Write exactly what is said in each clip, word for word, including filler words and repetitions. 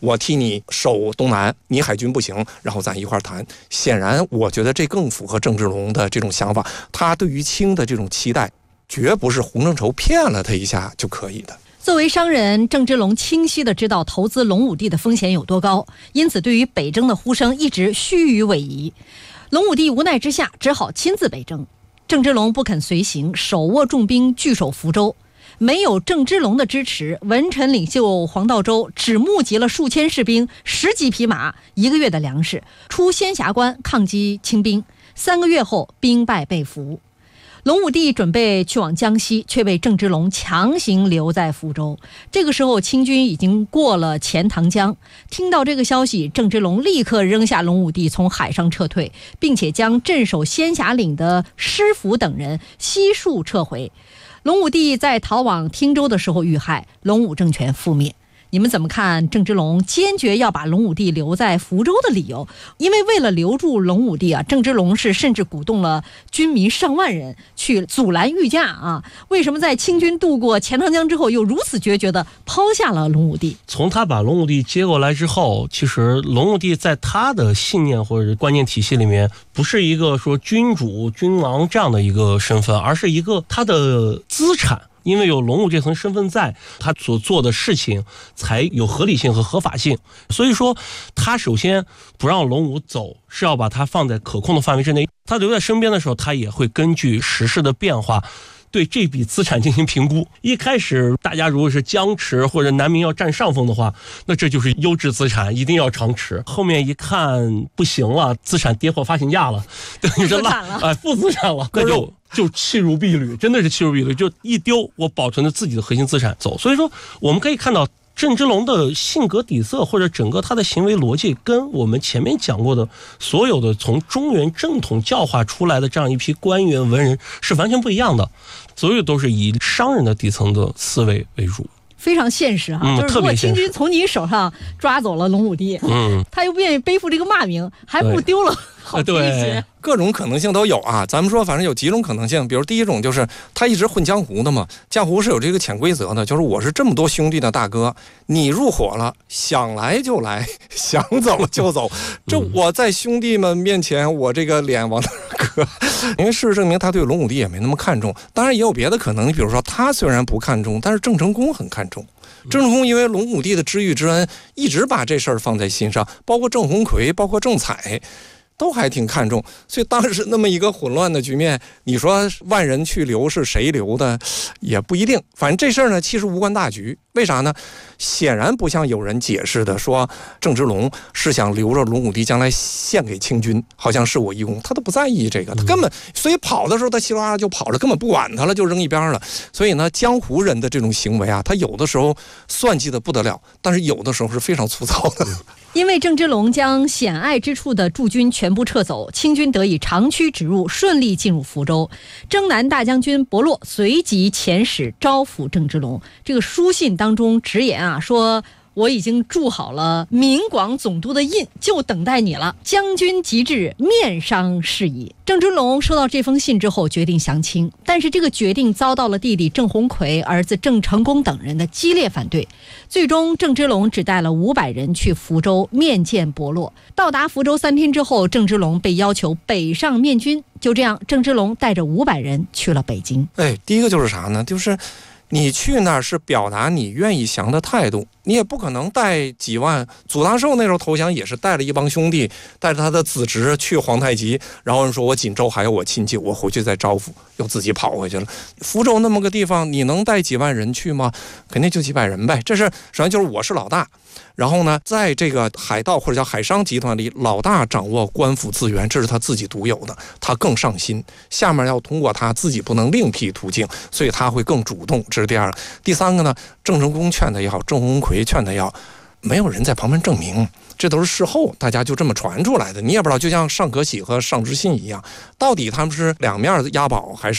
我替你守东南，你海军不行，然后咱一块谈。显然我觉得这更符合郑芝龙的这种想法，他对于清的这种期待绝不是洪承畴骗了他一下就可以的。 作为商人，郑芝龙清晰地知道投资龙武帝的风险有多高，因此对于北征的呼声一直虚与委蛇。龙武帝无奈之下只好亲自北征，郑芝龙不肯随行，手握重兵据守福州。没有郑芝龙的支持，文臣领袖黄道周只募集了数千士兵、十几匹马、一个月的粮食，出仙霞关抗击清兵。三个月后，兵败被俘。龙武帝准备去往江西，却被郑芝龙强行留在福州。这个时候，清军已经过了钱塘江。听到这个消息，郑芝龙立刻扔下龙武帝，从海上撤退，并且将镇守仙霞岭的施福等人悉数撤回。龙武帝在逃往汀州的时候遇害，龙武政权覆灭。你们怎么看郑芝龙坚决要把龙武帝留在福州的理由？因为为了留住龙武帝啊，郑芝龙是甚至鼓动了军民上万人去阻拦御驾啊。为什么在清军渡过钱塘江之后，又如此决绝地抛下了龙武帝？ 从他把龙武帝接过来之后，其实龙武帝在他的信念或者观念体系里面，不是一个说君主君王这样的一个身份，而是一个他的资产。因为有龙武这层身份在，他所做的事情才有合理性和合法性。所以说他首先不让龙武走，是要把他放在可控的范围之内。他留在身边的时候，他也会根据时事的变化对这笔资产进行评估。一开始大家如果是僵持或者南明要占上风的话，那这就是优质资产，一定要长持。后面一看不行了，资产跌破发行价了，等于是烂了，哎，负资产了，那就就弃如敝履，真的是弃如敝履，就一丢，我保存着自己的核心资产走。所以说我们可以看到郑芝龙的性格底色或者整个他的行为逻辑，跟我们前面讲过的所有的从中原正统教化出来的这样一批官员文人是完全不一样的，所有都是以商人的底层的思维为主， 非常现实哈、啊嗯，就是如果清军从你手上抓走了龙武帝，嗯，他又不愿意背负这个骂名，还不如丢了好听一些。 各种可能性都有啊，咱们说反正有几种可能性。比如第一种就是他一直混江湖的嘛，江湖是有这个潜规则的，就是我是这么多兄弟的大哥，你入伙了，想来就来，想走就走，这我在兄弟们面前我这个脸往哪搁？因为事实证明他对龙武帝也没那么看重，当然也有别的可能，比如说他虽然不看重，但是郑成功很看重。郑成功因为龙武帝的知遇之恩，一直把这事儿放在心上，包括郑鸿逵，包括郑采，都还挺看重。所以当时那么一个混乱的局面，你说万人去留是谁留的也不一定。反正这事儿呢其实无关大局，为啥呢？显然不像有人解释的说郑芝龙是想留着龙武帝将来献给清军，好像是我一功，他都不在意这个，他根本所以跑的时候他稀里哗啦就跑了，根本不管他了，就扔一边了。所以呢江湖人的这种行为啊，他有的时候算计的不得了，但是有的时候是非常粗糙的。 因为郑芝龙将险隘之处的驻军全部撤走，清军得以长驱直入，顺利进入福州。征南大将军伯洛随即遣使招抚郑芝龙。这个书信当中直言啊，说我已经筑好了闽广总督的印，就等待你了。将军即至，面商事宜。郑芝龙收到这封信之后，决定降清，但是这个决定遭到了弟弟郑鸿逵、儿子郑成功等人的激烈反对。最终，郑芝龙只带了五百人去福州面见伯洛。到达福州三天之后，郑芝龙被要求北上面军。就这样，郑芝龙带着五百人去了北京。 哎，第一个就是啥呢？就是你去那儿是表达你愿意降的态度，你也不可能带几万。祖大寿那时候投降也是带了一帮兄弟，带着他的子侄去皇太极，然后人说我锦州还有我亲戚，我回去再招呼，又自己跑回去了。福州那么个地方，你能带几万人去吗？肯定就几百人呗。这是首先就是我是老大，然后呢，在这个海盗或者叫海商集团里，老大掌握官府资源，这是他自己独有的，他更上心，下面要通过他自己不能另辟途径，所以他会更主动，这是第二个。第三个呢，郑成功劝他也好，郑鸿逵劝他也好，没有人在旁边证明，这都是事后大家就这么传出来的，你也不知道，就像尚可喜和尚之信一样，到底他们是两面押宝还是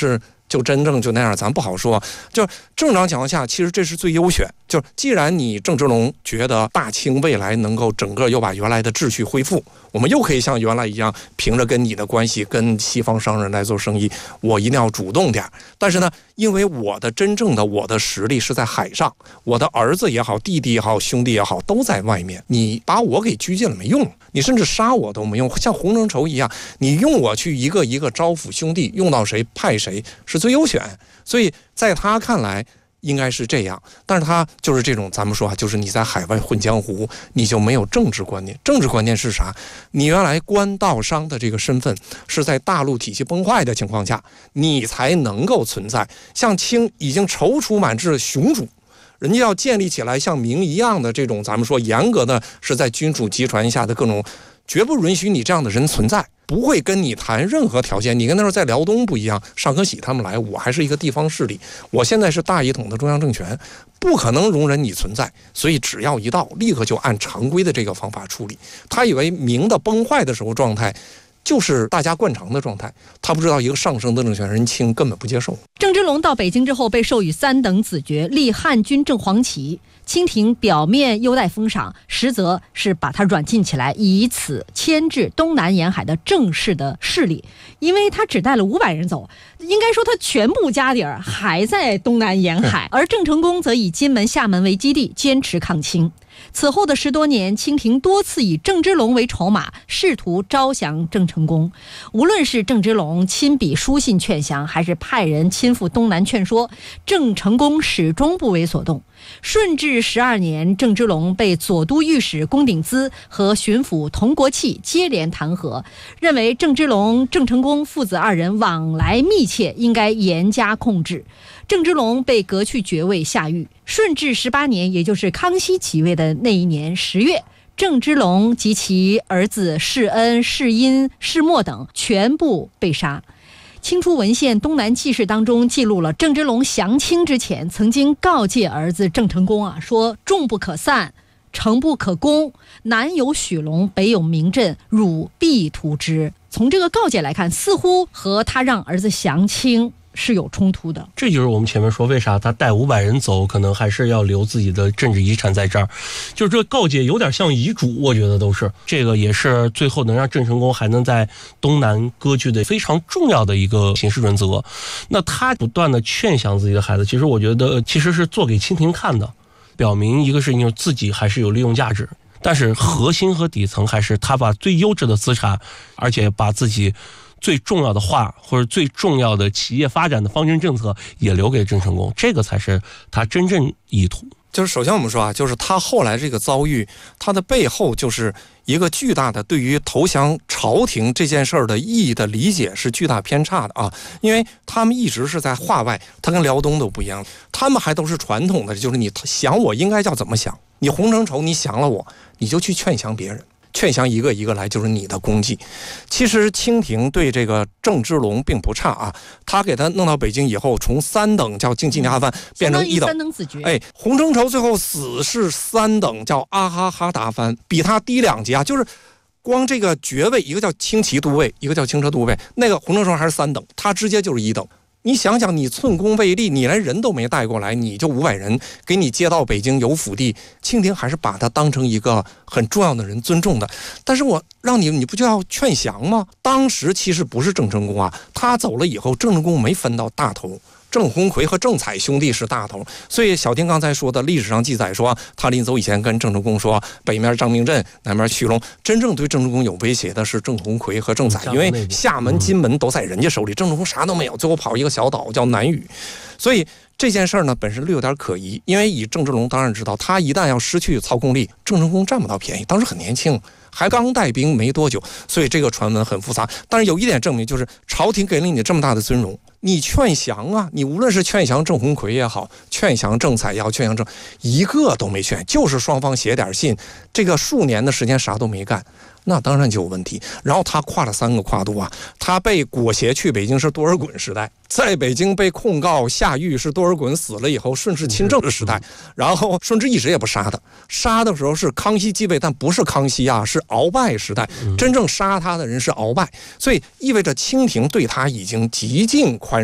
就真正就那样，咱不好说。就正常情况下，其实这是最优选。就是既然你郑芝龙觉得大清未来能够整个又把原来的秩序恢复，我们又可以像原来一样，凭着跟你的关系跟西方商人来做生意，我一定要主动点。但是呢，因为我的真正的我的实力是在海上，我的儿子也好，弟弟也好，兄弟也好，都在外面，你把我给拘禁了没用，你甚至杀我都没用。像洪承畴一样，你用我去一个一个招抚兄弟，用到谁派谁是最优选。所以在他看来应该是这样，但是他就是这种，咱们说啊，就是你在海外混江湖，你就没有政治观念。政治观念是啥？你原来官道商的这个身份是在大陆体系崩坏的情况下，你才能够存在。像清已经踌躇满志，雄主。人家要建立起来像明一样的这种，咱们说严格的是在君主集权下的各种，绝不允许你这样的人存在，不会跟你谈任何条件。你跟那时候在辽东不一样，尚可喜他们来，我还是一个地方势力，我现在是大一统的中央政权，不可能容忍你存在，所以只要一到，立刻就按常规的这个方法处理。他以为明的崩坏的时候状态就是大家惯常的状态，他不知道一个上升的政权人清根本不接受。 郑芝龙到北京之后被授予三等子爵，立汉军正黄旗。清廷表面优待封赏，实则是把他软禁起来，以此牵制东南沿海的正式的势力。因为他只带了五百人走，应该说他全部家底儿还在东南沿海，而郑成功则以金门、厦门为基地，坚持抗清。此后的十多年，清廷多次以郑芝龙为筹码，试图招降郑成功。无论是郑芝龙亲笔书信劝降，还是派人亲赴东南劝说，郑成功始终不为所动。顺治十二年，郑芝龙被左都御史龚鼎孳和巡抚童国器接连弹劾，认为郑芝龙、郑成功父子二人往来密切，应该严加控制。郑芝龙被革去爵位下狱。顺治十八年，也就是康熙即位的那一年十月，郑芝龙及其儿子世恩、世英、世默等全部被杀。清初文献《东南纪事》当中记录了郑芝龙降清之前曾经告诫儿子郑成功啊，说众不可散，城不可攻，南有许龙，北有明镇，汝必图之。从这个告诫来看，似乎和他让儿子降清是有冲突的。 这就是我们前面说为啥他带五百人走，可能还是要留自己的政治遗产在这儿。就是这个告诫有点像遗嘱，我觉得都是这个，也是最后能让郑成功还能在东南割据的非常重要的一个行事准则。那他不断的劝降自己的孩子，其实我觉得其实是做给清廷看的，表明一个事情就是自己还是有利用价值，但是核心和底层还是他把最优质的资产，而且把自己最重要的话或者最重要的企业发展的方针政策也留给郑成功，这个才是他真正意图。 就是首先我们说啊，就是他后来这个遭遇，他的背后就是一个巨大的对于投降朝廷这件事儿的意义的理解是巨大偏差的啊，因为他们一直是在话外，他跟辽东都不一样，他们还都是传统的，就是你想我应该叫怎么想，你洪承畴你降了我，你就去劝降别人。劝降一个一个来就是你的功绩。其实清廷对这个郑芝龙并不差啊，他给他弄到北京以后，从三等叫京畿大藩变成一等， 三等子爵。 哎，洪承畴最后死是三等叫阿哈哈达藩，比他低两级啊，就是光这个爵位，一个叫轻骑都尉，一个叫轻车都尉，那个洪承畴还是三等，他直接就是一等。你想想，你寸功未立，你连人都没带过来，你就五百人给你接到北京有府地，清廷还是把他当成一个很重要的人尊重的。但是我让你，你不就要劝降吗？当时其实不是郑成功啊，他走了以后，郑成功没分到大头。郑鸿逵和郑采兄弟是大头，所以小丁刚才说的历史上记载说，他临走以前跟郑成功说，北面张明镇，南面徐龙。真正对郑成功有威胁的是郑鸿逵和郑采，因为厦门、金门都在人家手里，郑成功啥都没有，最后跑一个小岛叫南屿。所以这件事呢，本身略有点可疑，因为以郑芝龙当然知道，他一旦要失去操控力，郑成功占不到便宜。当时很年轻，还刚带兵没多久，所以这个传闻很复杂。但是有一点证明，就是朝廷给了你这么大的尊荣，你劝降啊，你无论是劝降郑鸿逵也好，劝降郑采也好，劝降郑，一个都没劝，就是双方写点信，这个数年的时间啥都没干。那当然就有问题。然后他跨了三个跨度啊，他被裹挟去北京是多尔衮时代，在北京被控告下狱是多尔衮死了以后顺治亲政的时代，然后顺治一直也不杀他，杀的时候是康熙继位，但不是康熙啊，是鳌拜时代，真正杀他的人是鳌拜，所以意味着清廷对他已经极尽宽容了。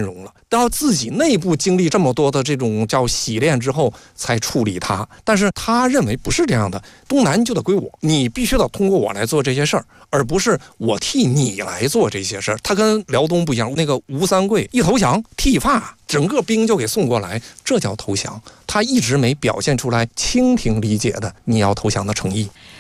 都要自己内部经历这么多的这种叫洗练之后才处理它。但是他认为不是这样的，东南就得归我，你必须得通过我来做这些事儿，而不是我替你来做这些事儿。他跟辽东不一样，那个吴三桂一投降，剃发，整个兵就给送过来，这叫投降。他一直没表现出来清廷理解的你要投降的诚意。